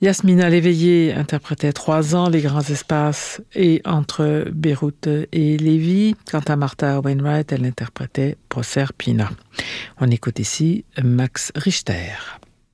Yasmina Léveillé interprétait 3 ans les grands espaces et entre Beyrouth et Lévis. Quant à Martha Wainwright, elle interprétait Proserpina. On écoute ici Max Richter.